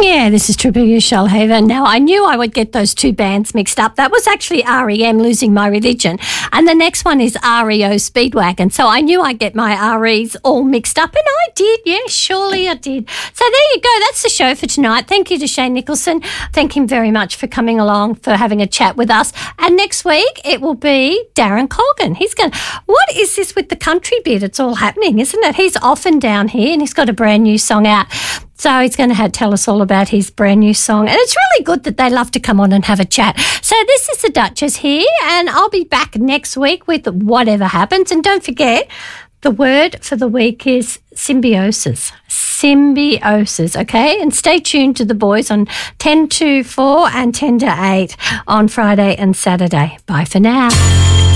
Yeah, this is Triple U Shoalhaven. Now, I knew I would get those two bands mixed up. That was actually REM, Losing My Religion, and the next one is REO, Speedwagon. So I knew I'd get my REs all mixed up, and I did. Yeah, surely I did. So there you go. That's the show for tonight. Thank you to Shane Nicholson. Thank him very much for coming along, for having a chat with us. And next week, it will be Darren Colgan. He's going, what is this with the country bit? It's all happening, isn't it? He's often down here, and he's got a brand new song out. So he's going to tell us all about his brand new song. And it's really good that they love to come on and have a chat. So this is the Duchess here, and I'll be back next week with whatever happens. And don't forget, the word for the week is symbiosis. Symbiosis, okay? And stay tuned to the boys on 10 to 4 and 10 to 8 on Friday and Saturday. Bye for now.